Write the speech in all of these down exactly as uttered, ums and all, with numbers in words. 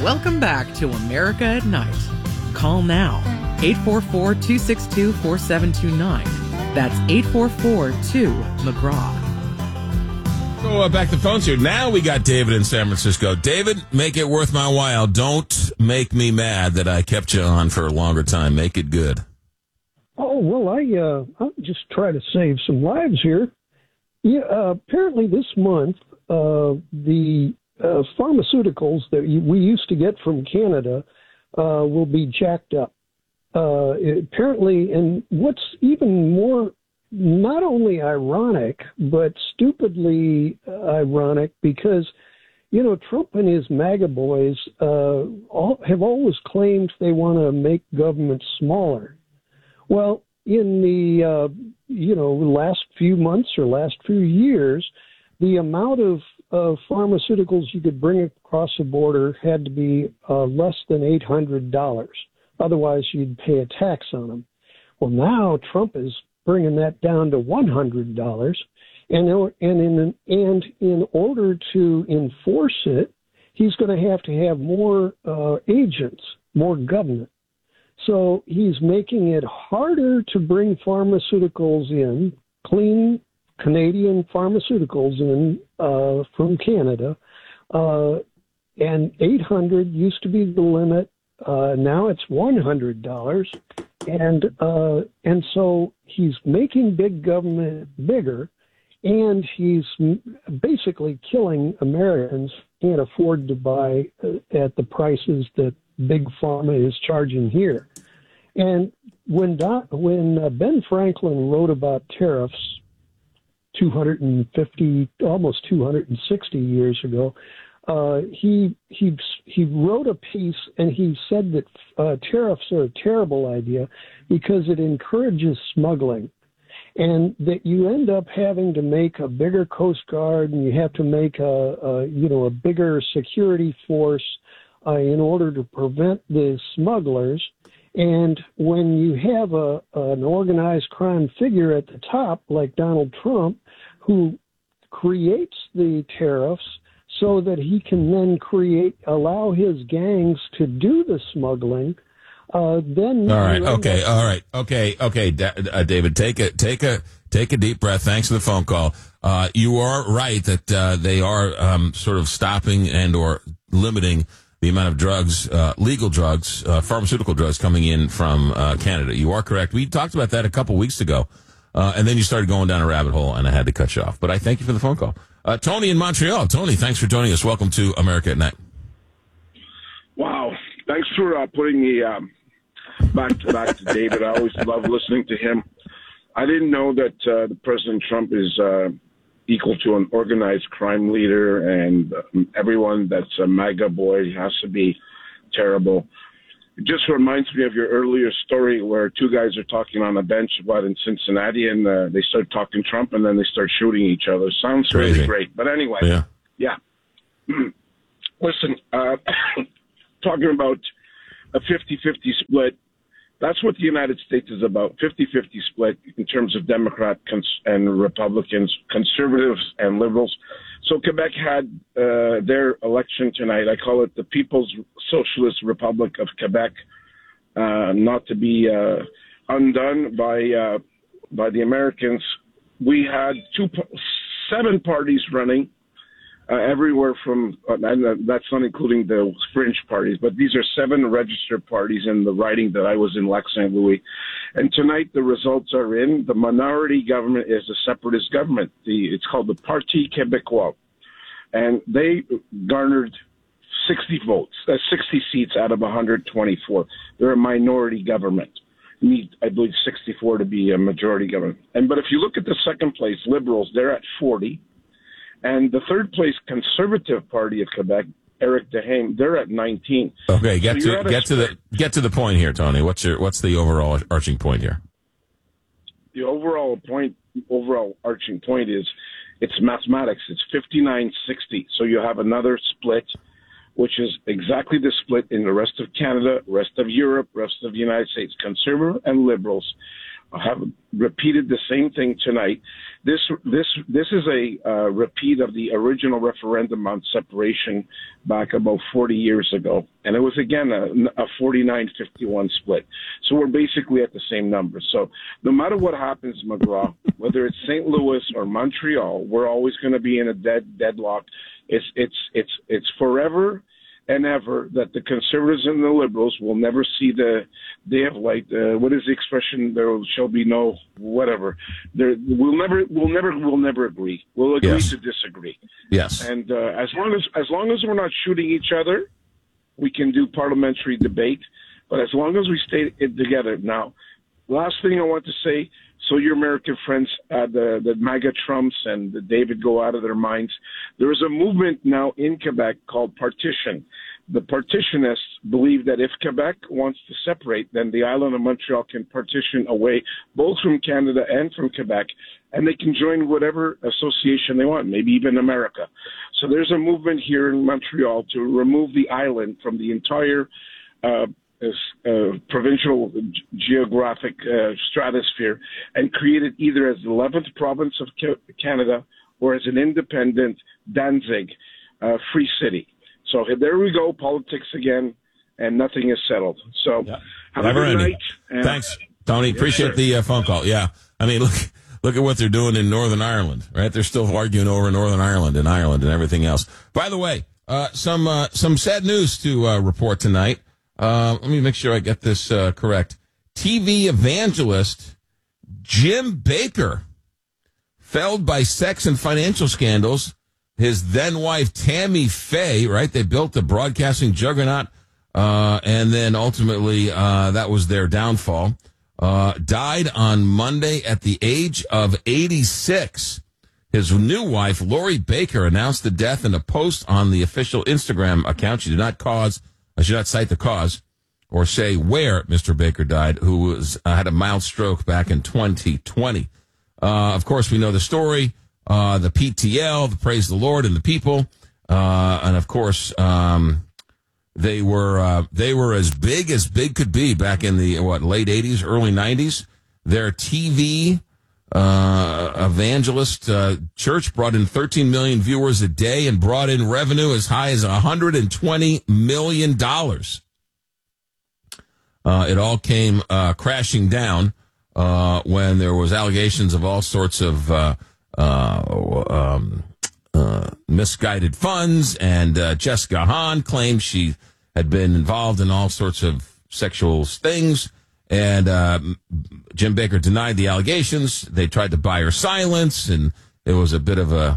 Welcome back to America at Night. Call now, eight four four, two six two, four seven two nine. That's eight four four two, McGraw. So uh, back to the phones here. Now we got David in San Francisco. David, make it worth my while. Don't make me mad that I kept you on for a longer time. Make it good. Oh, well, I, uh, I'll just try to save some lives here. Yeah, uh, apparently this month, uh, the uh, pharmaceuticals that we used to get from Canada uh, will be jacked up. Uh, apparently, and what's even more not only ironic, but stupidly ironic, because, you know, Trump and his MAGA boys uh, all, have always claimed they want to make government smaller. Well, in the, uh, you know, last few months or last few years, the amount of uh, pharmaceuticals you could bring across the border had to be uh, less than eight hundred dollars. Otherwise, you'd pay a tax on them. Well, now Trump is bringing that down to one hundred dollars, and and in and in order to enforce it, he's going to have to have more uh, agents, more government. So he's making it harder to bring pharmaceuticals in, clean Canadian pharmaceuticals in uh, from Canada, uh, and eight hundred used to be the limit. Uh, now it's one hundred dollars, and uh, and so he's making big government bigger, and he's basically killing Americans who can't afford to buy at the prices that Big Pharma is charging here. And when Don, when uh, Ben Franklin wrote about tariffs two hundred fifty, almost two hundred sixty years ago, uh, he he he wrote a piece and he said that uh, tariffs are a terrible idea because it encourages smuggling, and that you end up having to make a bigger Coast Guard and you have to make a, a you know a bigger security force uh, in order to prevent the smugglers. And when you have a an organized crime figure at the top, like Donald Trump, who creates the tariffs so that he can then create, allow his gangs to do the smuggling, uh, then... All right, okay, all right, okay, okay, da- uh, David, take a, take a, take a deep breath. Thanks for the phone call. Uh, you are right that uh, they are um, sort of stopping and or limiting the amount of drugs, uh, legal drugs, uh, pharmaceutical drugs coming in from uh, Canada. You are correct. We talked about that a couple weeks ago, uh, and then you started going down a rabbit hole, and I had to cut you off. But I thank you for the phone call. Uh, Tony in Montreal. Tony, thanks for joining us. Welcome to America at Night. Wow. Thanks for uh, putting me um, back to back to David. I always love listening to him. I didn't know that uh, the President Trump is uh, equal to an organized crime leader, and um, everyone that's a MAGA boy has to be terrible. It just reminds me of your earlier story where two guys are talking on a bench, what, in Cincinnati, and uh, they start talking Trump, and then they start shooting each other. Sounds Crazy. Really great. But anyway, yeah. yeah. Listen, uh, talking about a fifty-fifty split, that's what the United States is about, fifty-fifty split in terms of Democrat cons- and Republicans, conservatives and liberals. So Quebec had uh, their election tonight. I call it the People's Socialist Republic of Quebec, uh, not to be uh, undone by uh, by the Americans. We had two, seven parties running, uh, everywhere from, uh, and that's not including the fringe parties, but these are seven registered parties in the riding that I was in, Lac Saint Louis. And tonight the results are in. The minority government is a separatist government. The, it's called the Parti Québécois. And they garnered sixty votes, uh, sixty seats out of one hundred twenty-four. They're a minority government. You need, I believe, sixty-four to be a majority government. And but if you look at the second place, Liberals, they're at forty. And the third place, Conservative Party of Quebec, Eric Dehaene, they're at nineteen. Okay, get so to get to the get to the point here, Tony. What's your what's the overall arching point here? The overall point, overall arching point is it's mathematics. It's fifty-nine sixty. So you have another split, which is exactly the split in the rest of Canada, rest of Europe, rest of the United States. Conservative and liberals have repeated the same thing tonight. This this this is a uh, repeat of the original referendum on separation back about forty years ago, and it was again a, a forty-nine fifty-one split. So we're basically at the same number. So no matter what happens, McGraw, whether it's Saint Louis or Montreal, we're always going to be in a dead deadlock. It's it's it's it's forever and ever that the conservatives and the liberals will never see the day of light. Uh, what is the expression? There shall be no whatever. There we'll never we'll never we'll never agree. We'll agree Yes. to disagree. Yes. And uh, as long as as long as we're not shooting each other, we can do parliamentary debate. But as long as we stay it together. Now, last thing I want to say. So your American friends, uh, the, the MAGA Trumps and the David go out of their minds. There is a movement now in Quebec called Partition. The partitionists believe that if Quebec wants to separate, then the island of Montreal can partition away both from Canada and from Quebec, and they can join whatever association they want, maybe even America. So there's a movement here in Montreal to remove the island from the entire uh, Uh, provincial g- geographic uh, stratosphere and create it either as the eleventh province of Ca- Canada or as an independent Danzig uh, free city. So there we go, politics again, and nothing is settled. So Yeah. have Never a good ending. night. And Thanks, Tony. Appreciate sir. the uh, phone call. Yeah. I mean, look, look at what they're doing in Northern Ireland, right? They're still arguing over Northern Ireland and Ireland and everything else. By the way, uh, some, uh, some sad news to uh, report tonight. Uh, let me make sure I get this uh, correct. T V evangelist Jim Baker, felled by sex and financial scandals. His then wife Tammy Faye, right? They built the broadcasting juggernaut, uh, and then ultimately uh, that was their downfall. Uh, died on Monday at the age of eighty-six. His new wife, Lori Baker, announced the death in a post on the official Instagram account. She did not cause. I should not cite the cause or say where Mister Baker died, who was uh, had a mild stroke back in twenty twenty. Uh, of course, we know the story, uh, the P T L, the Praise the Lord and the People. Uh, and of course, um, they were, uh, they were as big as big could be back in the, what, late eighties, early nineties. Their T V, uh, evangelist, uh, church brought in thirteen million viewers a day and brought in revenue as high as one hundred twenty million dollars. Uh, it all came, uh, crashing down, uh, when there was allegations of all sorts of, uh, uh, um, uh, misguided funds, and, uh, Jessica Hahn claimed she had been involved in all sorts of sexual things. And uh, Jim Baker denied the allegations. They tried to buy her silence, and it was a bit of a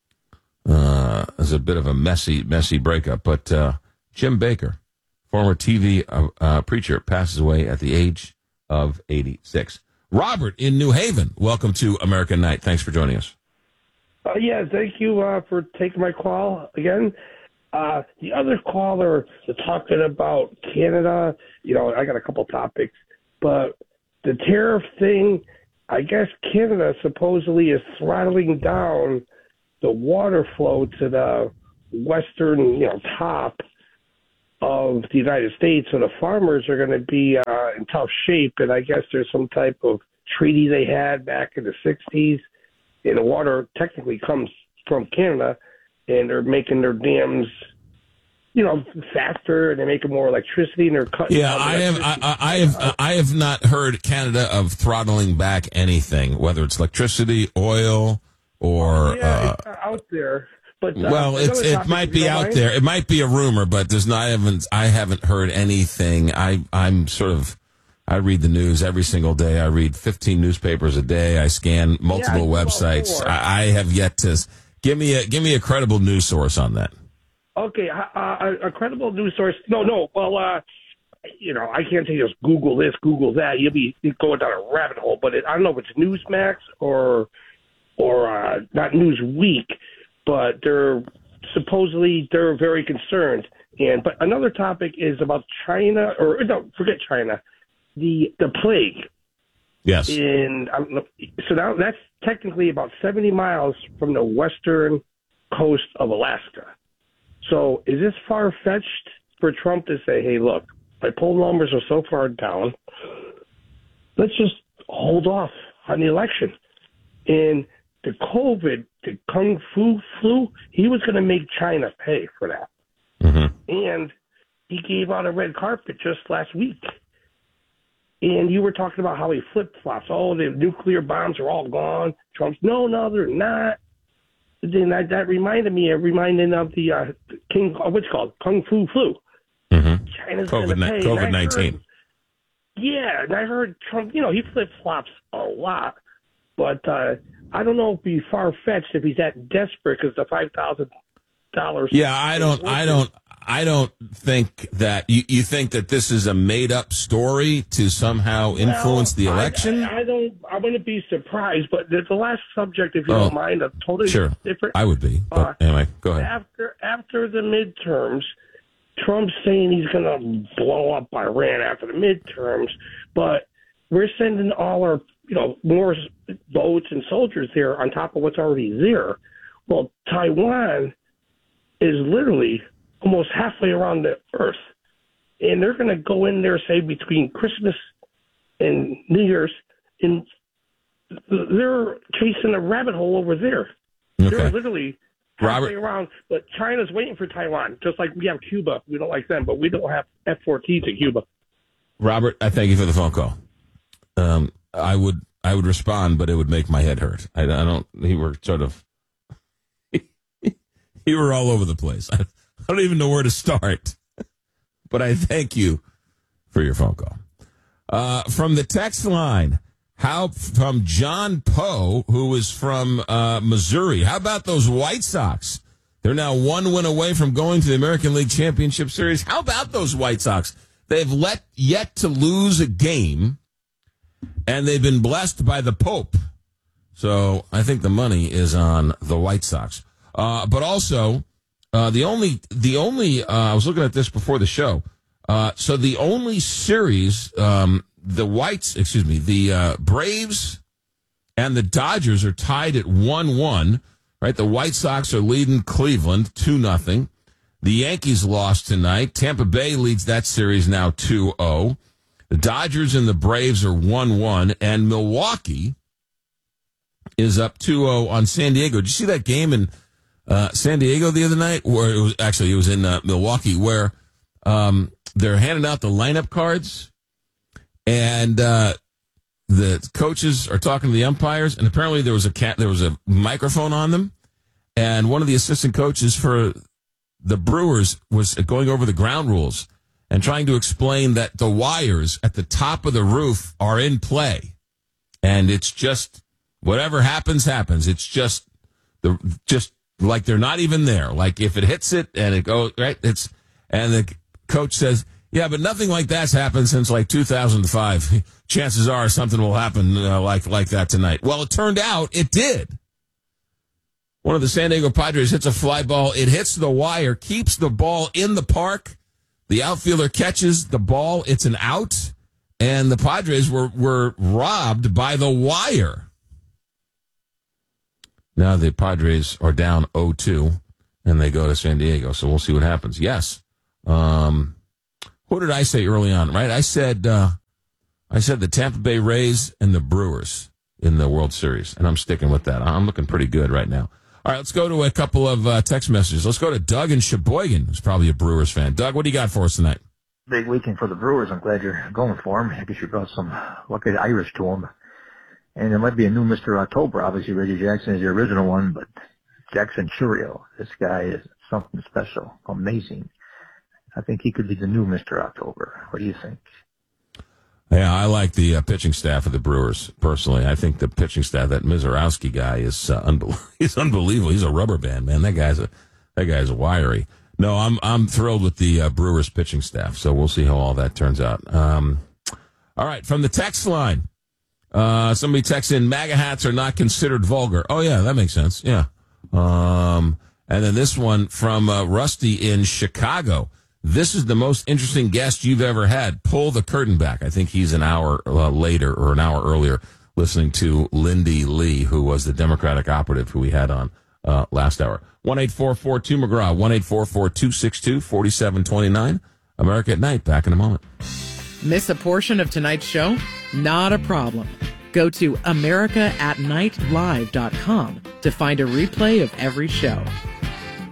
uh, it was a bit of a messy, messy breakup. But uh, Jim Baker, former T V uh, uh, preacher, passes away at the age of eighty-six. Robert in New Haven, welcome to American Night. Thanks for joining us. Uh, yeah, thank you uh, for taking my call again. Uh, the other caller is talking about Canada. You know, I got a couple topics. But the tariff thing, I guess Canada supposedly is throttling down the water flow to the western, you know, top of the United States. So the farmers are going to be uh, in tough shape. And I guess there's some type of treaty they had back in the sixties. And the water technically comes from Canada, and they're making their dams, you know, faster, and they're making more electricity, and they're cutting. Yeah, I have, I, I have, I have not heard Canada of throttling back anything, whether it's electricity, oil, or yeah, uh, it's out there. But uh, well, it's it topic, might if you be don't out mind. there. It might be a rumor, but there's not. I haven't, I haven't heard anything. I, I'm sort of. I read the news every single day. I read fifteen newspapers a day. I scan multiple Yeah, websites. more. I, I have yet to give me a give me a credible news source on that. Okay, uh, a, a credible news source. No, no. Well, uh, you know, I can't say just Google this, Google that. You'll be going down a rabbit hole. But it, I don't know if it's Newsmax or or uh, not Newsweek, but they're supposedly they're very concerned. And but another topic is about China, or no, forget China, the the plague. Yes. And um, so now that's technically about seventy miles from the western coast of Alaska. So is this far-fetched for Trump to say, hey, look, my poll numbers are so far down, let's just hold off on the election. And the COVID, the Kung Fu flu, he was going to make China pay for that. Mm-hmm. And he gave out a red carpet just last week. And you were talking about how he flip-flops. Oh, the nuclear bombs are all gone. Trump's, no, no, they're not. Then that, that reminded me, it reminded of the uh, King, uh, what's it called? Kung Fu flu. Mm-hmm. China's going to pay. COVID nineteen. Yeah, and I heard Trump, you know, he flip-flops a lot. But uh, I don't know if he's far-fetched, if he's that desperate because the five thousand dollars. Yeah, I don't, I don't, I don't think that, you, you think that this is a made-up story to somehow influence well, the election? I, I, I don't, I wouldn't be surprised, but the, the last subject, if you oh, don't mind, a totally sure. different. I would be, but uh, anyway, go ahead. After, after the midterms, Trump's saying he's going to blow up Iran after the midterms, but we're sending all our, you know, more boats and soldiers there on top of what's already there. Well, Taiwan is literally almost halfway around the earth, and they're going to go in there, say, between Christmas and New Year's, and they're chasing a rabbit hole over there. Okay. They're literally halfway Robert, around, but China's waiting for Taiwan, just like we have Cuba. We don't like them, but we don't have F fourteens in Cuba. Robert, I thank you for the phone call. Um, I would, I would respond, but it would make my head hurt. I, I don't. You were sort of, you were all over the place. I, I don't even know where to start, but I thank you for your phone call. Uh, from the text line, how from John Poe, who is from uh, Missouri. How about those White Sox? They're now one win away from going to the American League Championship Series. How about those White Sox? They've let yet to lose a game, and they've been blessed by the Pope. So I think the money is on the White Sox. Uh, but also, uh, the only, the only, uh, I was looking at this before the show. Uh, so the only series, um, the Whites, excuse me, the uh, Braves and the Dodgers are tied at one one, right? The White Sox are leading Cleveland two nothing. The Yankees lost tonight. Tampa Bay leads that series now two oh. The Dodgers and the Braves are one one, and Milwaukee is up two oh on San Diego. Did you see that game in uh, San Diego the other night? Where it was actually it was in uh, Milwaukee, where um, they're handing out the lineup cards, and uh, the coaches are talking to the umpires, and apparently there was a cat, there was a microphone on them, and one of the assistant coaches for the Brewers was going over the ground rules and trying to explain that the wires at the top of the roof are in play, and it's just whatever happens happens. It's just the just like they're not even there. Like if it hits it and it goes right, it's and the coach says, "Yeah, but nothing like that's happened since like two thousand five. Chances are something will happen uh, like like that tonight." Well, it turned out it did. One of the San Diego Padres hits a fly ball. It hits the wire, keeps the ball in the park. The outfielder catches the ball. It's an out, and the Padres were were robbed by the wire. Now the Padres are down oh two, and they go to San Diego, so we'll see what happens. Yes. Um, what did I say early on, right? I said uh, I said the Tampa Bay Rays and the Brewers in the World Series, and I'm sticking with that. I'm looking pretty good right now. All right, let's go to a couple of uh, text messages. Let's go to Doug in Sheboygan, who's probably a Brewers fan. Doug, what do you got for us tonight? Big weekend for the Brewers. I'm glad you're going for them. I guess you brought some lucky Irish to them. And there might be a new Mister October. Obviously, Reggie Jackson is the original one, but Jackson Churio, this guy is something special, amazing. I think he could be the new Mister October. What do you think? Yeah, I like the uh, pitching staff of the Brewers, personally. I think the pitching staff, that Mizorowski guy, is uh, unbe- he's unbelievable. He's a rubber band, man. That guy's a that guy's a wiry. No, I'm I'm thrilled with the uh, Brewers pitching staff, so we'll see how all that turns out. Um, all right, from the text line, uh, somebody texts in, MAGA hats are not considered vulgar. Oh, yeah, that makes sense. Yeah. Um, and then this one from uh, Rusty in Chicago. This is the most interesting guest you've ever had. Pull the curtain back. I think he's an hour uh, later or an hour earlier listening to Lindy Lee, who was the Democratic operative who we had on uh, last hour. one eight four four two McGraw, one eight four four two six two four seven two nine. America at Night, back in a moment. Miss a portion of tonight's show? Not a problem. Go to america at night live dot com to find a replay of every show.